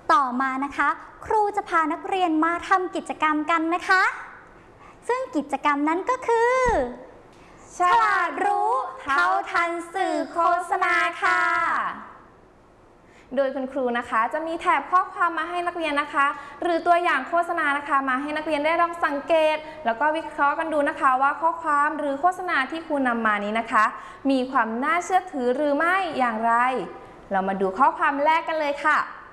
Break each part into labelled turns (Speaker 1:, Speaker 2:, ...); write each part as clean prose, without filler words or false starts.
Speaker 1: ต่อมานะคะครูจะพานักเรียนมาทำกิจกรรมกันนะคะซึ่งกิจกรรมนั้นก็คือฉลาดรู้เท่าทันสื่อโฆษณาค่ะ
Speaker 2: โดยคุณครูนะคะจะมีแถบข้อความมาให้นักเรียนนะคะหรือตัวอย่างโฆษณานะคะมาให้นักเรียนได้ลองสังเกตแล้วก็วิเคราะห์กันดูนะคะว่าข้อความหรือโฆษณาที่ครูนำมานี้นะคะมีความน่าเชื่อถือหรือไม่อย่างไรเรามาดูข้อความแรกกันเลยค่ะ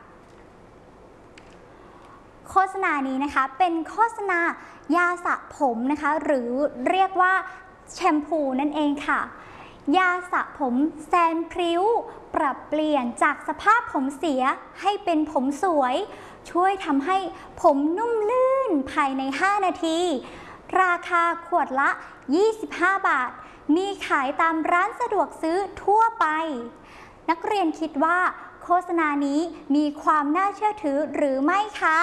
Speaker 1: โฆษณานี้นะคะเป็นโฆษณายาสระผมนะคะหรือเรียกว่าแชมพูนั่นเองค่ะยาสระผมแซนพริ้วปรับเปลี่ยนจากสภาพผมเสียให้เป็นผมสวยช่วยทำให้ผมนุ่มลื่นภายใน5นาทีราคาขวดละ25 บาทมีขายตามร้านสะดวกซื้อทั่วไปนักเรียนคิดว่าโฆษณานี้มีความน่าเชื่อถือหรือไม่คะ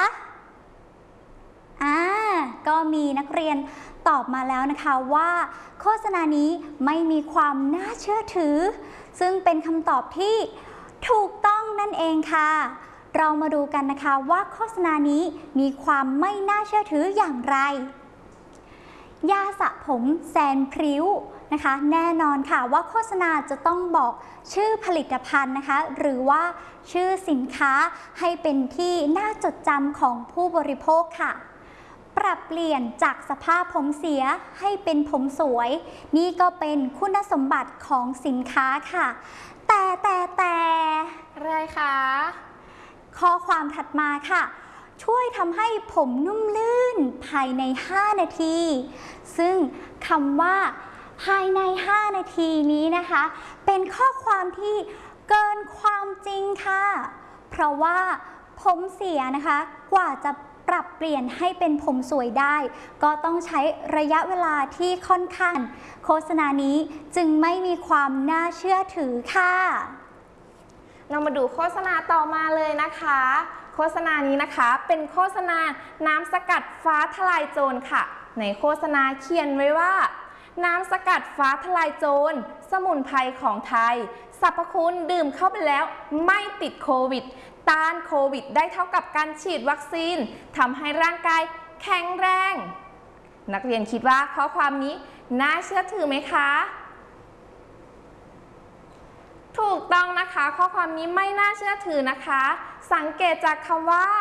Speaker 1: ก็มีนักเรียนตอบมาแล้วนะคะว่าโฆษณานี้ไม่มีความน่าเชื่อถือซึ่งเป็นคำตอบที่ถูกต้องนั่นเองค่ะเรามาดูกันนะคะว่าโฆษณานี้มีความไม่น่าเชื่อถืออย่างไรยาสระผมแซนพริ้วนะคะแน่นอนค่ะว่าโฆษณาจะต้องบอกชื่อผลิตภัณฑ์นะคะหรือว่าชื่อสินค้าให้เป็นที่น่าจดจำของผู้บริโภคค่ะปรับเปลี่ยนจากสภาพผมเสียให้เป็นผมสวยนี่ก็เป็นคุณสมบัติของสินค้าค่ะแต่
Speaker 2: อะไรคะ
Speaker 1: ข้อความถัดมาค่ะช่วยทำให้ผมนุ่มลื่นภายใน5นาทีซึ่งคำว่าภายใน5นาทีนี้นะคะเป็นข้อความที่เกินความจริงค่ะเพราะว่าผมเสียนะคะกว่าจะปรับเปลี่ยนให้เป็นผมสวยได้ก็ต้องใช้ระยะเวลาที่ค่อนข้างโฆษณานี้จึงไม่มีความน่าเชื่อถือค่ะ
Speaker 2: เรามาดูโฆษณาต่อมาเลยนะคะโฆษณานี้นะคะเป็นโฆษณาน้ำสกัดฟ้าทลายโจรค่ะในโฆษณาเขียนไว้ว่าน้ำสกัดฟ้าทลายโจรสมุนไพรของไทยสรรพคุณดื่มเข้าไปแล้วไม่ติดโควิดต้านโควิดได้เท่ากับการฉีดวัคซีนทำให้ร่างกายแข็งแรงนักเรียนคิดว่าข้อความนี้น่าเชื่อถือไหมคะถูกต้องนะคะข้อความนี้ไม่น่าเชื่อถือนะคะสังเกตจากคำว่า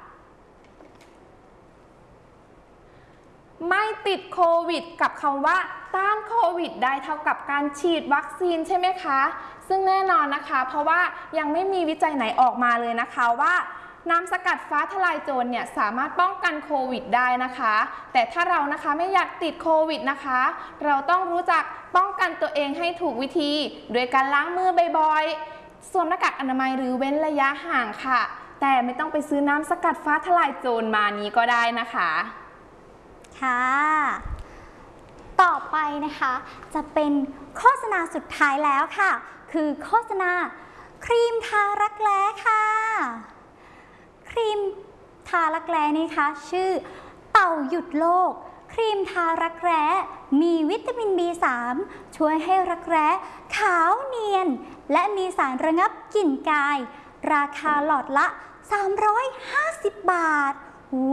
Speaker 2: ไม่ติดโควิดกับคำว่าต้านโควิดได้เท่ากับการฉีดวัคซีนใช่ไหมคะซึ่งแน่นอนนะคะเพราะว่ายังไม่มีวิจัยไหนออกมาเลยนะคะว่าน้ำสกัดฟ้าทลายโจรเนี่ยสามารถป้องกันโควิดได้นะคะแต่ถ้าเรานะคะไม่อยากติดโควิดนะคะเราต้องรู้จักป้องกันตัวเองให้ถูกวิธีโดยการล้างมือบ่อยๆสวมหน้ากากอนามัยหรือเว้นระยะห่างค่ะแต่ไม่ต้องไปซื้อน้ำสกัดฟ้าทลายโจรมานี้ก็ได้นะคะ
Speaker 1: ค่ะต่อไปนะคะจะเป็นโฆษณาสุดท้ายแล้วค่ะคือโฆษณาครีมทารักแร้ค่ะครีมทารักแร้นี่คะชื่อเต่าหยุดโลกครีมทารักแร้มีวิตามิน B3 ช่วยให้รักแร้ขาวเนียนและมีสารระงับกลิ่นกายราคาหลอดละ350 บาท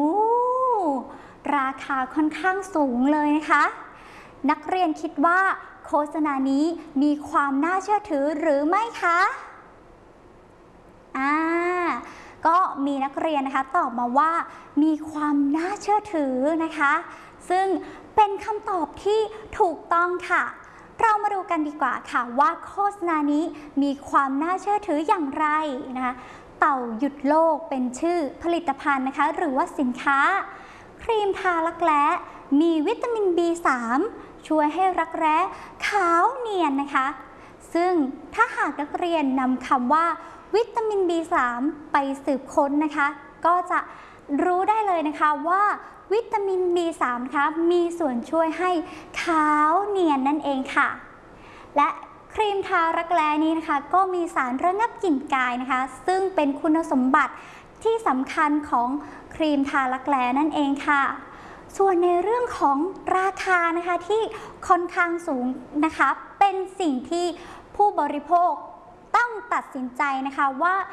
Speaker 1: ราคาค่อนข้างสูงเลยนะคะนักเรียนคิดว่าโฆษณานี้มีความน่าเชื่อถือหรือไม่คะก็มีนักเรียนนะคะตอบมาว่ามีความน่าเชื่อถือนะคะซึ่งเป็นคำตอบที่ถูกต้องค่ะเรามาดูกันดีกว่าค่ะว่าโฆษณานี้มีความน่าเชื่อถืออย่างไรนะคะเต่าหยุดโลกเป็นชื่อผลิตภัณฑ์นะคะหรือว่าสินค้าครีมทารักแร้มีวิตามิน B3 ช่วยให้รักแร้ขาวเนียนนะคะซึ่งถ้าหากนักเรียนนำคำว่าวิตามิน B3 ไปสืบค้นนะคะก็จะรู้ได้เลยนะคะว่าวิตามิน B3 นะคะมีส่วนช่วยให้ขาวเนียนนั่นเองค่ะและครีมทารักแร้นี้นะคะก็มีสารระงับกลิ่นกายนะคะซึ่งเป็นคุณสมบัติที่สำคัญของครีมทารักแร้นั่นเองค่ะส่วนในเรื่องของราคานะคะที่ค่อนข้างสูงนะคะเป็นสิ่งที่ผู้บริโภคต้องตัดสินใจนะคะว่า